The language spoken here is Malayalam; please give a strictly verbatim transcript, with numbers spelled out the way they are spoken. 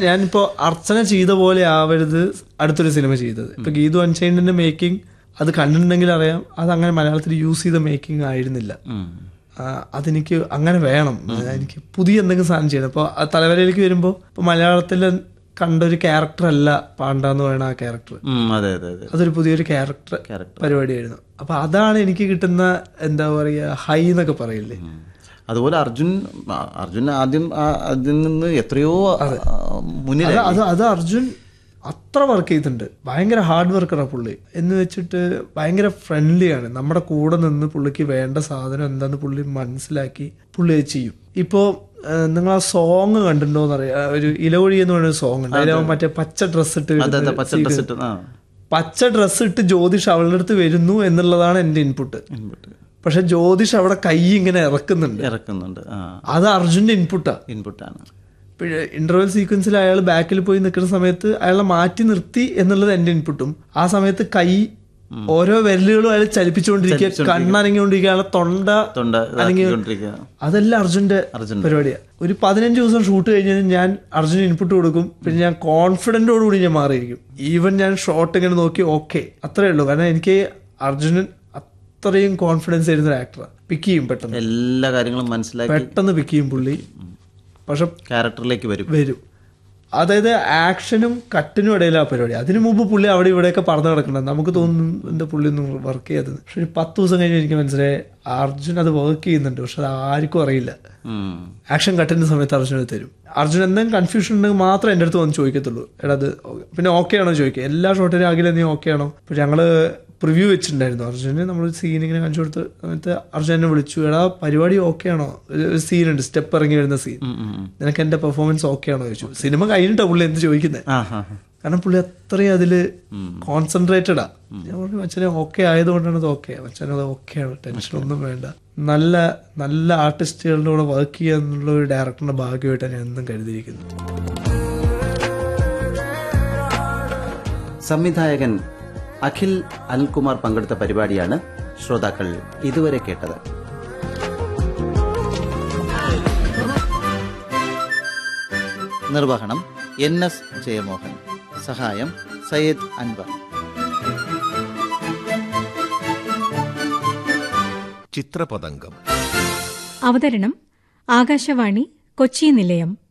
ഞാനിപ്പോ അർച്ചന ചെയ്ത പോലെ ആവരുത് അടുത്തൊരു സിനിമ ചെയ്തത്. ഇപ്പൊ ഗീതു അൺചൈൻഡിന്റെ മേക്കിംഗ് അത് കണ്ടിട്ടുണ്ടെങ്കിൽ അറിയാം, അത് അങ്ങനെ മലയാളത്തിൽ യൂസ് ചെയ്ത മേക്കിംഗ് ആയിരുന്നില്ല. അതെനിക്ക് അങ്ങനെ വേണം, എനിക്ക് പുതിയ എന്തെങ്കിലും സാധനം ചെയ്യണം. അപ്പോൾ ആ തലവരയിലേക്ക് വരുമ്പോൾ ഇപ്പൊ മലയാളത്തിൽ കണ്ടൊരു ക്യാരക്ടർ അല്ല പാണ്ട എന്ന് പറയുന്ന ആ ക്യാരക്ടർ, അതൊരു പുതിയൊരു ക്യാരക്ടർ പരിപാടിയായിരുന്നു. അപ്പൊ അതാണ് എനിക്ക് കിട്ടുന്ന എന്താ പറയാ ഹൈ എന്നൊക്കെ പറയില്ലേ. അതുപോലെ അർജുൻ അർജുൻ ആദ്യം അതിൽ നിന്ന് എത്രയോ മുന്നിൽ അത് അത് അർജുൻ അത്ര വർക്ക് ചെയ്തിട്ടുണ്ട്. ഭയങ്കര ഹാർഡ് വർക്കറാണ് പുള്ളി. എന്ന് വെച്ചിട്ട് ഭയങ്കര ഫ്രണ്ട്ലിയാണ്. നമ്മുടെ കൂടെ നിന്ന് പുള്ളിക്ക് വേണ്ട സാധനം എന്താന്ന് പുള്ളി മനസ്സിലാക്കി പുള്ളി അത് ചെയ്യും. ഇപ്പോ നിങ്ങൾ ആ സോങ് കണ്ടിട്ടുണ്ടോന്ന് അറിയാം, ഒരു ഇലവഴി എന്ന് പറയുന്ന സോങ് ഉണ്ട്. അതിൽ മറ്റേ പച്ച ഡ്രസ് ഇട്ട് പച്ച ഡ്രസ് ഇട്ട് ജ്യോതിഷ് അവളുടെ അടുത്ത് വരുന്നു എന്നുള്ളതാണ് എന്റെ ഇൻപുട്ട്. പക്ഷെ ജ്യോതിഷ് അവിടെ കൈ ഇങ്ങനെ ഇറക്കുന്നുണ്ട് ഇറക്കുന്നുണ്ട് അത് അർജുന്റെ ഇൻപുട്ടാ ഇൻപുട്ടാണ്. ഇന്റർവെൽ സീക്വൻസിൽ അയാൾ ബാക്കിൽ പോയി നിൽക്കുന്ന സമയത്ത് അയാളെ മാറ്റി നിർത്തി എന്നുള്ളത് എന്റെ ഇൻപുട്ടും. ആ സമയത്ത് കൈ ഓരോ വിരലുകളും അയാൾ ചലിപ്പിച്ചുകൊണ്ടിരിക്കുക, കണ്ണനങ്ങിക്കൊണ്ടിരിക്കുക, അയാളെ തൊണ്ട അനങ്ങി, അതെല്ലാം അർജുന്റെ പരിപാടിയാണ്. ഒരു പതിനഞ്ച് ദിവസം ഷൂട്ട് കഴിഞ്ഞാൽ ഞാൻ അർജുന് ഇൻപുട്ട് കൊടുക്കും. പിന്നെ ഞാൻ കോൺഫിഡന്റോടുകൂടി ഞാൻ മാറിയിരിക്കും. ഈവൻ ഞാൻ ഷോട്ട് ഇങ്ങനെ നോക്കി ഓക്കെ അത്രേ ഉള്ളൂ. കാരണം എനിക്ക് അർജുനൻ അത്രയും കോൺഫിഡൻസ് ആയിരുന്ന ഒരു ആക്ടറാണ്. പിക്ക് ചെയ്യും പെട്ടെന്ന്, എല്ലാ കാര്യങ്ങളും മനസ്സിലാക്കി പെട്ടെന്ന് പിക്ക് ചെയ്യും പുള്ളി. പക്ഷെ ക്യാരക്ടറിലേക്ക് വരും വരും അതായത് ആക്ഷനും കട്ടിനും ഇടയിലാ പരിപാടി. അതിനു മുമ്പ് പുള്ളി അവിടെ ഇവിടെയൊക്കെ പറന്ന് കിടക്കണം. നമുക്ക് തോന്നുന്നു എന്റെ പുള്ളി ഒന്നും വർക്ക് ചെയ്യാത്തത്. പക്ഷെ ഒരു പത്ത് ദിവസം കഴിഞ്ഞ് എനിക്ക് മനസ്സിലായി അർജുൻ അത് വർക്ക് ചെയ്യുന്നുണ്ട്. പക്ഷെ അത് ആർക്കും അറിയില്ല. ആക്ഷൻ കട്ടിന്റെ സമയത്ത് അർജുൻ തരും. അർജുൻ എന്തെങ്കിലും കൺഫ്യൂഷൻ ഉണ്ടെങ്കിൽ മാത്രമേ എൻ്റെ അടുത്ത് വന്ന് ചോദിക്കത്തുള്ളൂ, എടാ അത് പിന്നെ ഓക്കെ ആണോ ചോദിക്കുക. എല്ലാ ഷോട്ടിനും അഖില നീ ഓക്കെ ആണോ. ഇപ്പൊ ഞങ്ങള് പ്രിവ്യൂ വെച്ചിട്ടുണ്ടായിരുന്നു അർജുന്. നമ്മൾ സീൻ ഇങ്ങനെ കാണിച്ചു കൊടുത്ത സമയത്ത് അർജുൻ എന്നെ വിളിച്ചു, എടാ പരിപാടി ഓക്കെ ആണോ, ഒരു സീൻ ഉണ്ട് സ്റ്റെപ്പ് ഇറങ്ങി വരുന്ന സീൻ, നിനക്ക് എന്റെ പെർഫോമൻസ് ഓക്കെ ആണോ ചോദിച്ചു. സിനിമ കഴിഞ്ഞിട്ടാ പുള്ളി എന്ത് ചോദിക്കുന്നത്, കാരണം പുള്ളി അത്രയും അതില് കോൺസെൻട്രേറ്റഡാ. ഞാൻ പറഞ്ഞു അച്ഛനെ ഓക്കെ ആയതുകൊണ്ടാണ് ഇത് ഓക്കെ. അച്ഛനത് ഓക്കെയാണ്, ടെൻഷൻ ഒന്നും വേണ്ട. നല്ല നല്ല ആർട്ടിസ്റ്റുകളുടെ കൂടെ വർക്ക് ചെയ്യുക എന്നുള്ള ഒരു ഡയറക്ടറിന്റെ ഭാഗ്യമായിട്ടാണ് ഞാൻ എന്നും കരുതിയിരിക്കുന്നത്. സംവിധായകൻ അഖിൽ അനിൽകുമാർ പങ്കെടുത്ത പരിപാടിയാണ് ശ്രോതാക്കൾ ഇതുവരെ കേട്ടത്. നിർവഹണം എൻ എസ് ജയമോഹൻ, സഹായം സയ്യദ് അൻവർ. ചിത്രപതംഗം അവതരണം ആകാശവാണി കൊച്ചി നിലയം.